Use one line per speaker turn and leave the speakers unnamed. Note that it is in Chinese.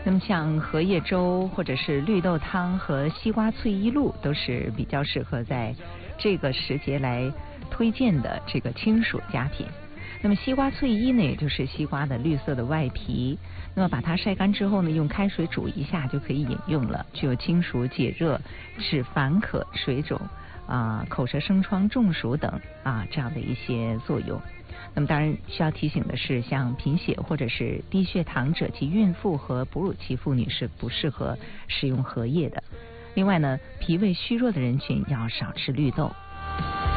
那么像荷叶粥或者是绿豆汤和西瓜翠衣露都是比较适合在这个时节来推荐的这个清暑佳品。那么西瓜翠衣呢，也就是西瓜的绿色的外皮，那么把它晒干之后呢，用开水煮一下就可以饮用了，具有清暑解热、止烦渴、水肿口舌生疮、中暑等这样的一些作用。那么当然需要提醒的是，像贫血或者是低血糖者及孕妇和哺乳期妇女是不适合使用荷叶的。另外呢，脾胃虚弱的人群要少吃绿豆。